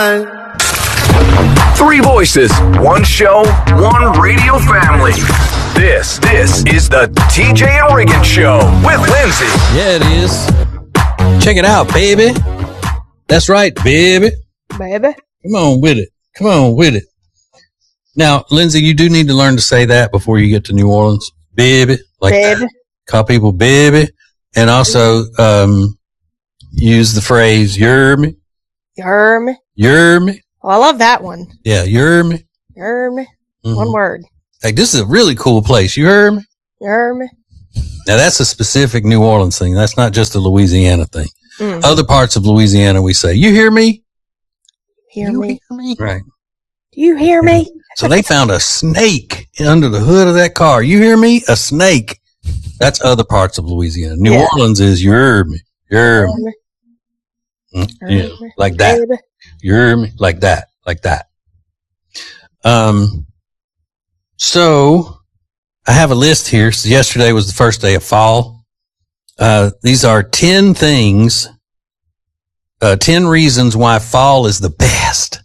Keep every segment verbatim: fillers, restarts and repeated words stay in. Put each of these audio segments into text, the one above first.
Three voices, one show, one radio family. This, this is the T J and Regan Show with Lindsay. Yeah, it is. Check it out, baby. That's right, baby. Baby. Come on with it. Come on with it. Now, Lindsay, you do need to learn to say that before you get to New Orleans. Baby. Like baby. That. Call people baby. And also um, use the phrase, you're me. You're me. You're me. Oh, I love that one. Yeah, you're me. You're me. Mm-hmm. One word. Like, this is a really cool place. You heard me? You're me. Now, that's a specific New Orleans thing. That's not just a Louisiana thing. Mm-hmm. Other parts of Louisiana, we say, you hear me? Hear you me. Hear me? Right. Do you hear me? So they found a snake under the hood of that car. You hear me? A snake. That's other parts of Louisiana. New yeah. Orleans is, you heard me. You heard me. Mm-hmm. Yeah, like that. Baby. You hear me? Like that. Like that. Um, so I have a list here. So yesterday was the first day of fall. Uh, these are ten things, uh, ten reasons why fall is the best.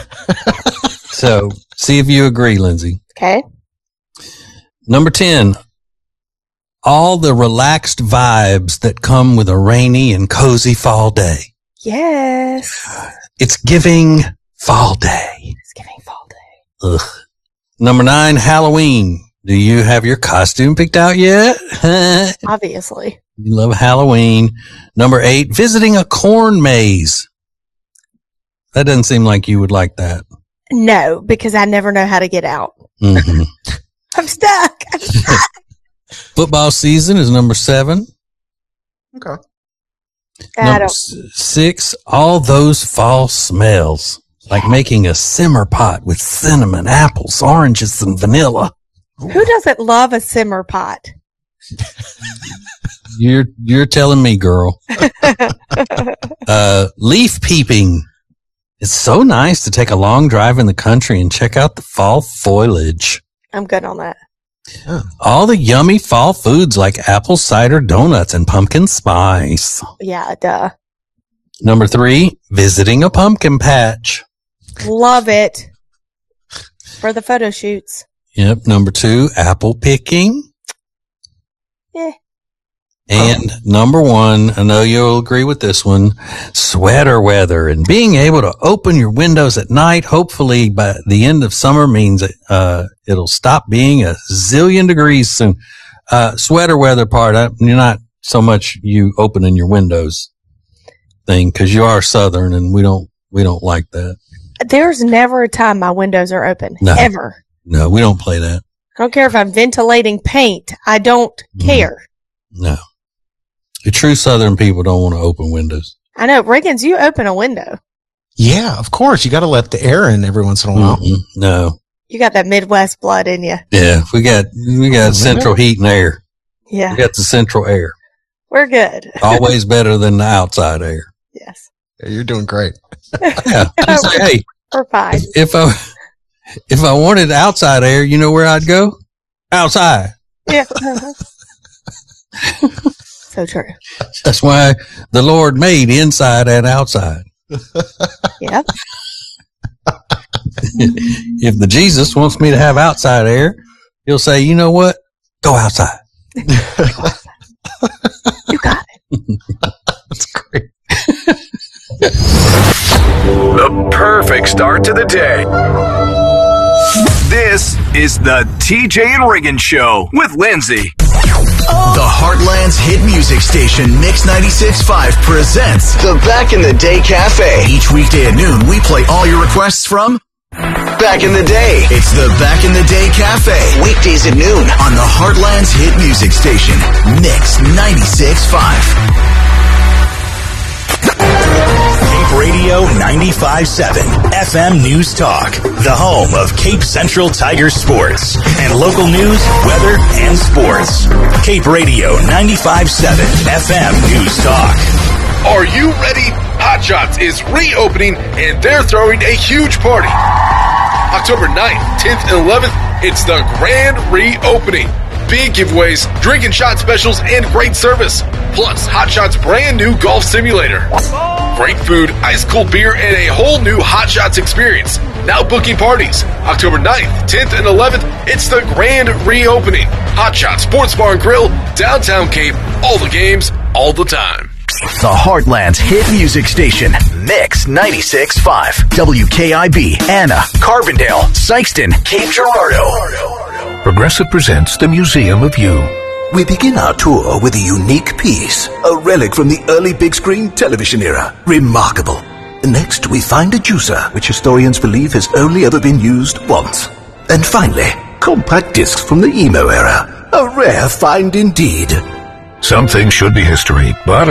So see if you agree, Lindsay. Okay. Number ten, all the relaxed vibes that come with a rainy and cozy fall day. Yes. It's giving fall day. It's giving fall day. Ugh. Number nine, Halloween. Do you have your costume picked out yet? Obviously. You love Halloween. Number eight, visiting a corn maze. That doesn't seem like you would like that. No, because I never know how to get out. Mm-hmm. I'm stuck. I'm stuck. Football season is number seven. Okay. Number six, all those fall smells, like making a simmer pot with cinnamon, apples, oranges, and vanilla. Who doesn't love a simmer pot? You're you're telling me, girl. uh, leaf peeping. It's so nice to take a long drive in the country and check out the fall foliage. I'm good on that. Yeah. All the yummy fall foods like apple cider donuts and pumpkin spice. Yeah, duh. Number three, visiting a pumpkin patch. Love it. For the photo shoots. Yep. Number two, apple picking. Yeah. And number one, I know you'll agree with this one, sweater weather and being able to open your windows at night. Hopefully by the end of summer means, uh, it'll stop being a zillion degrees soon. Uh, sweater weather part, I, you're not so much you opening your windows thing because you are Southern and we don't, we don't like that. There's never a time my windows are open. No, ever. No, we don't play that. I don't care if I'm ventilating paint. I don't care. No. The true Southern people don't want to open windows. I know. Reagan's, you open a window. Yeah, of course. You got to let the air in every once in a while. Mm-mm, no. You got that Midwest blood in you. Yeah, we got we got central heat and air. Yeah. We got the central air. We're good. Always better than the outside air. Yes. Yeah, you're doing great. Yeah. Just like, hey, we're fine. If I if I wanted outside air, you know where I'd go? Outside. Yeah. So true. That's why the Lord made inside and outside. Yep. If the Jesus wants me to have outside air, he'll say, you know what? Go outside. You got it. That's great. The perfect start to the day. This is the T J and Regan Show with Lindsay. The Heartland's hit music station, Mix ninety-six point five, presents the Back in the Day Cafe. Each weekday at noon, we play all your requests from Back in the Day. It's the Back in the Day Cafe. Weekdays at noon on the Heartland's hit music station, Mix ninety-six point five. Cape Radio ninety-five point seven, F M News Talk, the home of Cape Central Tiger sports and local news, weather, and sports. Cape Radio ninety-five point seven, F M News Talk. Are you ready? Hot Shots is reopening and they're throwing a huge party. October ninth, tenth, and eleventh, it's the grand reopening. Big giveaways, drink and shot specials, and great service. Plus, Hot Shots' brand new golf simulator. Great food, ice-cold beer, and a whole new Hot Shots experience. Now booking parties. October ninth, tenth, and eleventh, it's the grand reopening. Hot Shots Sports Bar and Grill, downtown Cape. All the games, all the time. The Heartland's hit music station, Mix ninety-six point five. W K I B, Anna, Carbondale, Sykeston, Cape Girardeau. Progressive presents the Museum of You. We begin our tour with a unique piece, a relic from the early big screen television era. Remarkable. Next, we find a juicer, which historians believe has only ever been used once. And finally, compact discs from the emo era. A rare find indeed. Some things should be history, but